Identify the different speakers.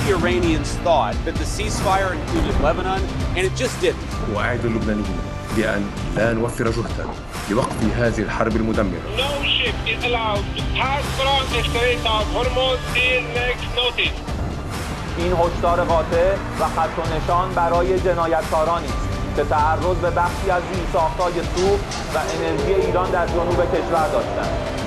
Speaker 1: the Iranians thought that the ceasefire included Lebanon, and it just didn't.
Speaker 2: وأعد اللبنانيين بأن لا نوفر جهدا لوقف هذه الحرب المدمرة.
Speaker 3: No ship is allowed to pass from the Strait of Hormuz till next notice.
Speaker 4: این هشدار قاطع و خط و نشان برای جنایتکارانی است که تعرض به بخشی از زیرساخت‌های سوخت و انرژی ایران در جنوب کشور داشتند.